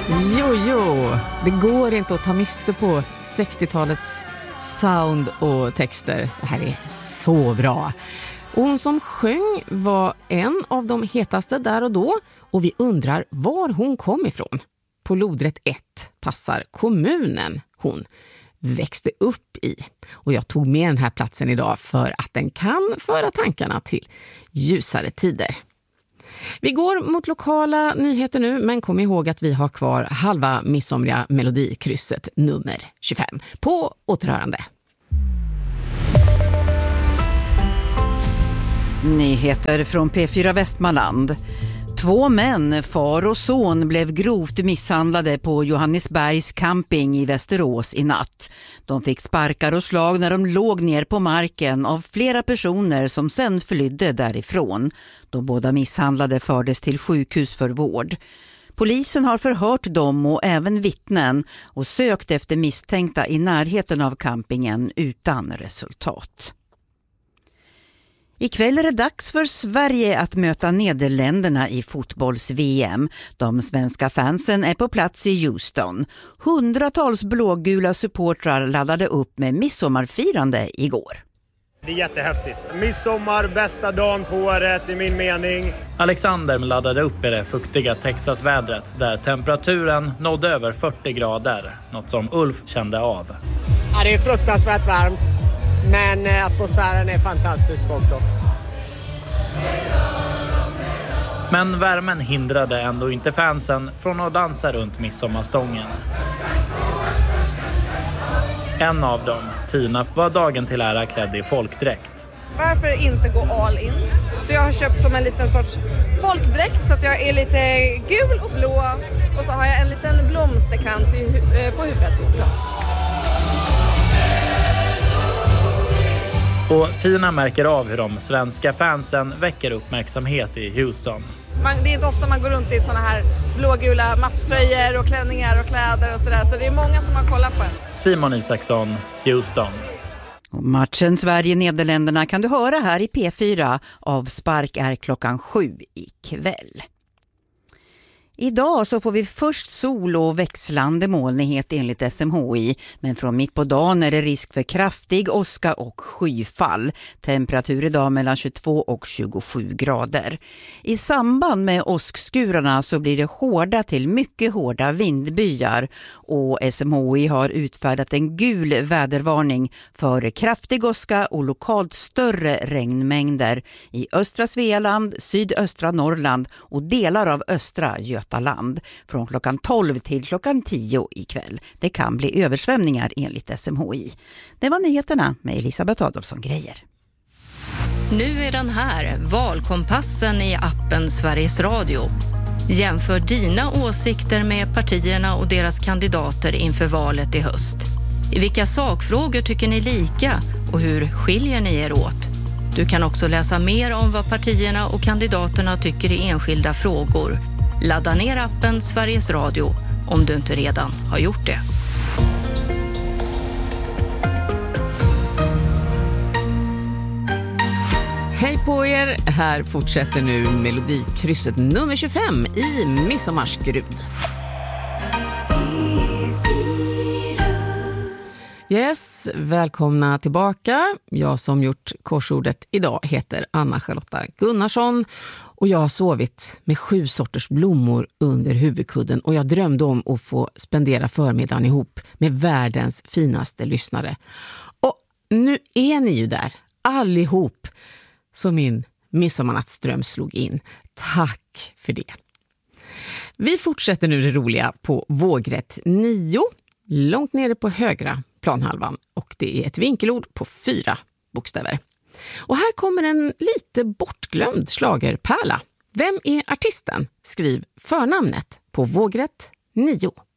Jo, det går inte att ta miste på 60-talets sound och texter. Det här är så bra. Och hon som sjöng var en av de hetaste där och då. Och vi undrar var hon kom ifrån. På lodrätt 1 passar kommunen hon växte upp i. Och jag tog med den här platsen idag för att den kan föra tankarna till ljusare tider. Vi går mot lokala nyheter nu, men kom ihåg att vi har kvar halva midsomriga melodikrysset nummer 25 på återhörande. Nyheter från P4 Västmanland. 2 män, far och son, blev grovt misshandlade på Johannesbergs camping i Västerås i natt. De fick sparkar och slag när de låg ner på marken av flera personer som sen flydde därifrån. De båda misshandlade fördes till sjukhus för vård. Polisen har förhört dem och även vittnen och sökt efter misstänkta i närheten av campingen utan resultat. Ikväll är det dags för Sverige att möta Nederländerna i fotbolls-VM. De svenska fansen är på plats i Houston. Hundratals blågula supportrar laddade upp med midsommarfirande igår. Det är jättehäftigt. Midsommar, bästa dagen på året i min mening. Alexander laddade upp i det fuktiga Texasvädret där temperaturen nådde över 40 grader. Något som Ulf kände av. Ja, det är fruktansvärt varmt. Men atmosfären är fantastisk också. Men värmen hindrade ändå inte fansen från att dansa runt midsommarstången. En av dem, Tina, var dagen till ära klädd i folkdräkt. Varför inte gå all in? Så jag har köpt som en liten sorts folkdräkt så att jag är lite gul och blå. Och så har jag en liten blomsterkrans på huvudet också. Och Tina märker av hur de svenska fansen väcker uppmärksamhet i Houston. Det är inte ofta man går runt i såna här blågula matchtröjor och klänningar och kläder och sådär. Så det är många som har kollat på den. Simon Isaksson, Houston. Och matchen Sverige-Nederländerna kan du höra här i P4. Avspark är 7:00 ikväll. Idag så får vi först sol och växlande molnighet enligt SMHI, men från mitt på dagen är det risk för kraftig åska och skyfall. Temperatur idag mellan 22 och 27 grader. I samband med åskskurarna så blir det hårda till mycket hårda vindbyar och SMHI har utfärdat en gul vädervarning för kraftig åska och lokalt större regnmängder i östra Svealand, sydöstra Norrland och delar av östra Götaland från klockan 12 till klockan 10 ikväll. Det kan bli översvämningar enligt SMHI. Det var nyheterna med Elisabeth Adolfsson Grejer. Nu är den här, valkompassen i appen Sveriges Radio. Jämför dina åsikter med partierna och deras kandidater inför valet i höst. I vilka sakfrågor tycker ni lika och hur skiljer ni er åt? Du kan också läsa mer om vad partierna och kandidaterna tycker i enskilda frågor. Ladda ner appen Sveriges Radio om du inte redan har gjort det. Hej på er! Här fortsätter nu melodikrysset nummer 25 i Midsommarsgrud. Yes, välkomna tillbaka. Jag som gjort korsordet idag heter Anna-Charlotta Gunnarsson och jag har sovit med 7 sorters blommor under huvudkudden och jag drömde om att få spendera förmiddagen ihop med världens finaste lyssnare. Och nu är ni ju där, allihop, så min midsommarnattsdröm slog in. Tack för det. Vi fortsätter nu det roliga på vågrätt 9, långt nere på högra planhalvan, och det är ett vinkelord på 4 bokstäver. Och här kommer en lite bortglömd schlagerpärla. Vem är artisten? Skriv förnamnet på vågrätt 9.